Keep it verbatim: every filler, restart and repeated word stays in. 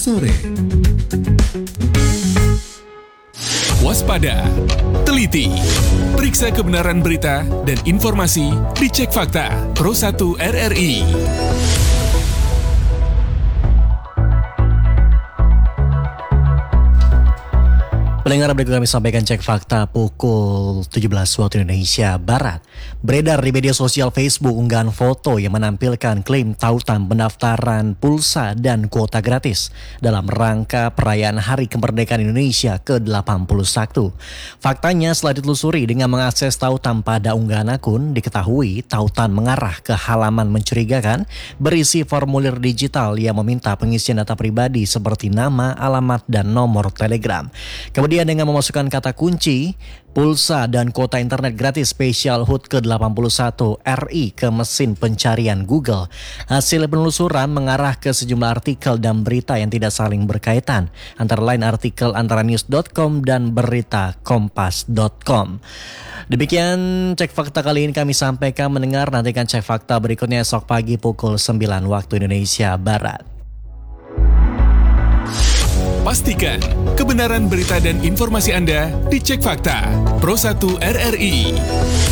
sore. Waspada, teliti, periksa kebenaran berita dan informasi di Cek Fakta Pro satu R R I. Pendengar, berikut kami sampaikan Cek Fakta pukul tujuh belas waktu Indonesia Barat. Beredar di media sosial Facebook unggahan foto yang menampilkan klaim tautan pendaftaran pulsa dan kuota gratis dalam rangka perayaan Hari Kemerdekaan Indonesia ke delapan puluh satu. Faktanya, setelah ditelusuri dengan mengakses tautan pada unggahan akun, diketahui tautan mengarah ke halaman mencurigakan berisi formulir digital yang meminta pengisian data pribadi seperti nama, alamat, dan nomor Telegram. Kemudian dengan memasukkan kata kunci pulsa dan kuota internet gratis spesial H U T ke delapan puluh satu R I ke mesin pencarian Google. Hasil penelusuran mengarah ke sejumlah artikel dan berita yang tidak saling berkaitan, antara lain artikel antaranews dot com dan berita kompas dot com. Demikian Cek Fakta kali ini kami sampaikan. Mendengar, nantikan Cek Fakta berikutnya esok pagi pukul sembilan waktu Indonesia Barat. Pastikan kebenaran berita dan informasi Anda di Cek Fakta Pro satu R R I.